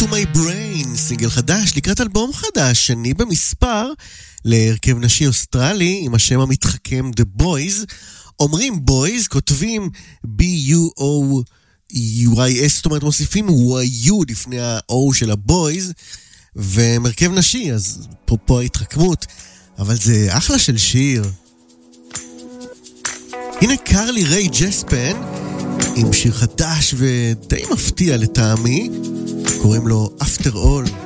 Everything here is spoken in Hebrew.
to my brain, סינגל חדש לקראת אלבום חדש, שני במספר, להרכב נשי אוסטרלי עם השם המתחכם The Boys. אומרים Boys, כותבים B-U-O-Y-S, זאת אומרת מוסיפים Y-U לפני ה-O של ה-Boys, ומרכב נשי, אז פה ההתחכמות, אבל זה אחלה של שיר. הנה קרלי ריי ג'ספן עם שיר חדש ודי מפתיע לטעמי, קוראים לו After All.